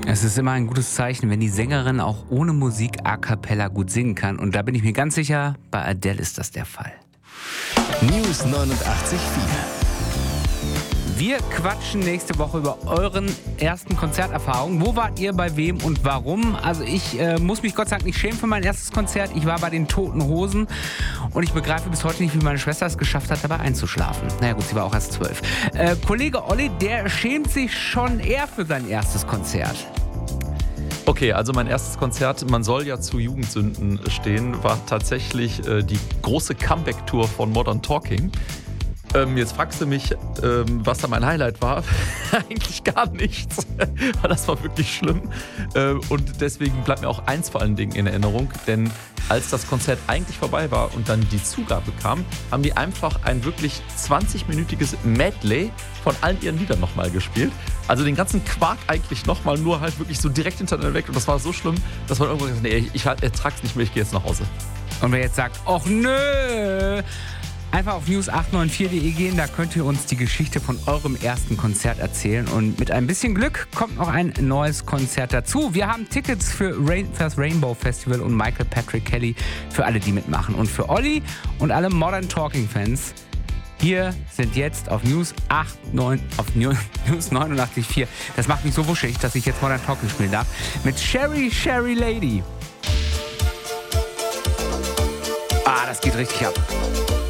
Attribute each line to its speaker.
Speaker 1: Es ist immer ein gutes Zeichen, wenn die Sängerin auch ohne Musik a cappella gut singen kann. Und da bin ich mir ganz sicher, bei Adele ist das der Fall.
Speaker 2: News 89.4.
Speaker 1: Wir quatschen nächste Woche über euren ersten Konzerterfahrungen. Wo wart ihr, bei wem und warum? Also ich muss mich Gott sei Dank nicht schämen für mein erstes Konzert. Ich war bei den Toten Hosen und ich begreife bis heute nicht, wie meine Schwester es geschafft hat, dabei einzuschlafen. Naja gut, sie war auch erst 12. Kollege Olli, der schämt sich schon eher für sein erstes Konzert.
Speaker 3: Okay, also mein erstes Konzert, man soll ja zu Jugendsünden stehen, war tatsächlich die große Comeback-Tour von Modern Talking. Jetzt fragst du mich, was da mein Highlight war. Eigentlich gar nichts, weil das war wirklich schlimm. Und deswegen bleibt mir auch eins vor allen Dingen in Erinnerung, denn als das Konzert eigentlich vorbei war und dann die Zugabe kam, haben die einfach ein wirklich 20-minütiges Medley von allen ihren Liedern nochmal gespielt. Also den ganzen Quark eigentlich nochmal, nur halt wirklich so direkt hintereinander weg. Und das war so schlimm, dass man irgendwann gesagt hat, nee, ich ertrag's nicht mehr, ich gehe jetzt nach Hause.
Speaker 1: Und wer jetzt sagt, och nö, einfach auf news894.de gehen, da könnt ihr uns die Geschichte von eurem ersten Konzert erzählen. Und mit ein bisschen Glück kommt noch ein neues Konzert dazu. Wir haben Tickets für das Rainbow Festival und Michael Patrick Kelly für alle, die mitmachen. Und für Olli und alle Modern Talking Fans, hier sind jetzt auf News 89.4. Das macht mich so wuschig, dass ich jetzt Modern Talking spielen darf. Mit Sherry Sherry Lady. Ah, das geht richtig ab.